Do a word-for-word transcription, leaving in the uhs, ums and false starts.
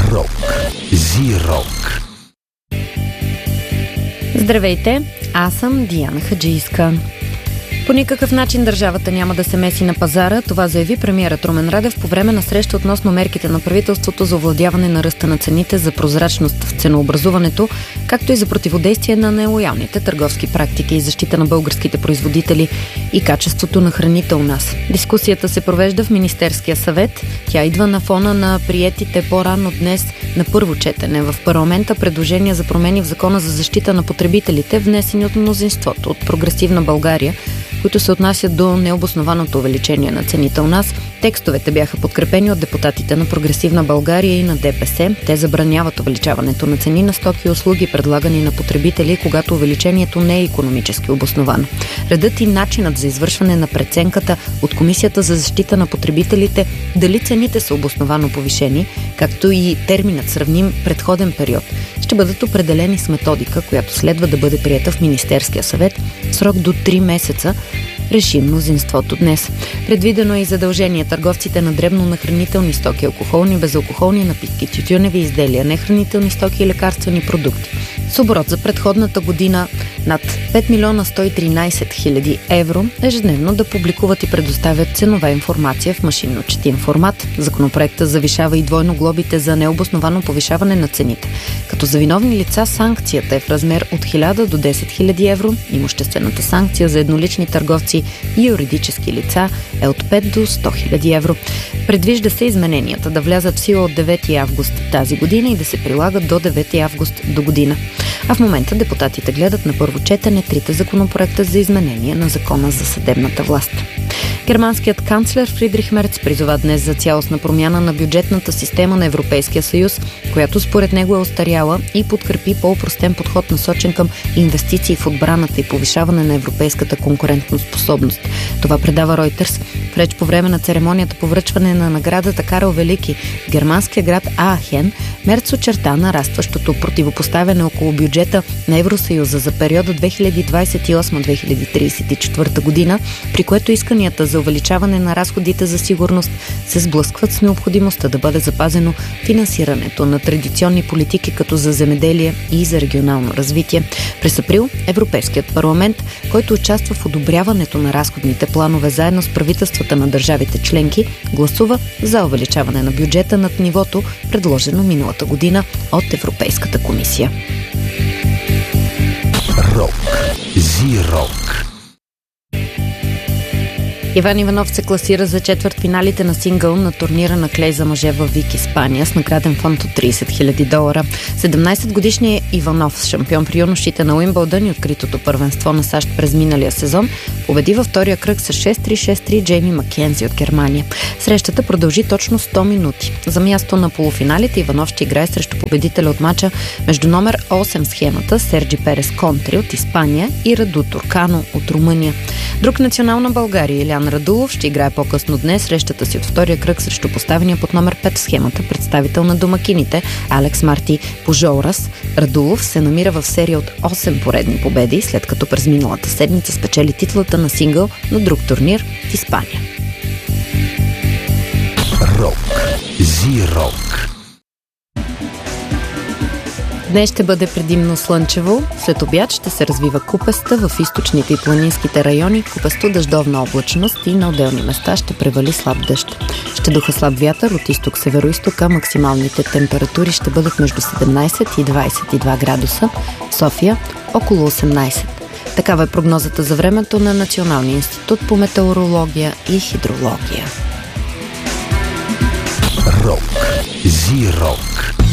Рок. Зи-рок. Здравейте, аз съм Диана Хаджийска. По никакъв начин държавата няма да се меси на пазара, това заяви премиерът Румен Радев по време на среща относно мерките на правителството за овладяване на ръста на цените, за прозрачност в ценообразуването, както и за противодействие на нелоялните търговски практики и защита на българските производители и качеството на храните у нас. Дискусията се провежда в Министерския съвет. Тя идва на фона на приетите по-рано днес на първо четене в парламента предложения за промени в Закона за защита на потребителите, внесени от мнозинството от Прогресивна България, които се отнасят до необоснованото увеличение на цените у нас. Текстовете бяха подкрепени от депутатите на Прогресивна България и на ДПС. Те забраняват увеличаването на цени на стоки и услуги, предлагани на потребители, когато увеличението не е икономически обосновано. Редът и начинът за извършване на преценката от Комисията за защита на потребителите дали цените са обосновано повишени, както и терминът сравним предходен период, ще бъдат определени с методика, която следва да бъде приета в Министерския съвет в срок до три месеца, реши мнозинството днес. Предвидено е и задължение търговците на дребно на хранителни стоки, алкохолни, безалкохолни напитки, тютюневи изделия, нехранителни стоки и лекарствени продукти с оборот за предходната година над пет милиона сто и тринадесет хиляди евро ежедневно да публикуват и предоставят ценова информация в машинно четим формат. Законопроектът завишава и двойно глобите за необосновано повишаване на цените. Като за виновни лица санкцията е в размер от хиляда до десет хиляди евро, имуществената санкция за еднолични търговци и юридически лица е от пет до сто хиляди евро. Предвижда се измененията да влязат в сила от девети август тази година и да се прилагат до девети август до година. А в момента депутатите гледат на първо четене трите законопроекта за изменение на Закона за съдебната власт. Германският канцлер Фридрих Мерц призова днес за цялостна промяна на бюджетната система на Европейския съюз, която според него е остаряла, и подкрепи по-опростен подход, насочен към инвестиции в отбраната и повишаване на европейската конкурентоспособност. Това предава Reuters. В реч по време на церемонията по връчване на наградата Карл Велики в германския град Аахен, Мерц очерта нарастващото противопоставяне около бюджета на Евросъюза за периода две хиляди двадесет и осма до две хиляди тридесет и четвърта година, при което исканията за увеличаване на разходите за сигурност се сблъскват с необходимостта да бъде запазено финансирането на традиционни политики като за земеделие и за регионално развитие. През април Европейският парламент, който участва в одобряването на разходните планове заедно с правителствата на държавите членки, гласува за увеличаване на бюджета над нивото, предложено миналата година от Европейската комисия. Рок. Зи-рок. Иван Иванов се класира за четвъртфиналите на сингъл на турнира на клей за мъже във Вик, Испания, с награден фонд от тридесет хиляди долара. седемнадесетгодишният Иванов, шампион при юношите на Уимбълдън и откритото първенство на САЩ през миналия сезон, победи във втория кръг с шест три шест три Джейми Маккензи от Германия. Срещата продължи точно сто минути. За място на полуфиналите Иванов ще играе срещу победителя от мача между номер осем в схемата Серджи Перес Контри от Испания и Раду Туркано от Румъния. Друг национал на България, Илян Радулов, ще играе по-късно днес срещата си от втория кръг срещу поставения под номер пет в схемата представител на домакините Алекс Марти Пужолрас. Радулов се намира в серия от осем поредни победи, след като през миналата седмица спечели титлата на сингъл на друг турнир в Испания. Рок. Зи-рок. Днес ще бъде предимно слънчево, след обяд ще се развива купеста в източните и планинските райони, купесто дъждовна облачност и на отделни места ще превали слаб дъжд. Ще духа слаб вятър от изток-североизтока, максималните температури ще бъдат между седемнадесет и двадесет и два градуса, в София около осемнадесет. Такава е прогнозата за времето на Националния институт по метеорология и хидрология. Рок. Зи-рок.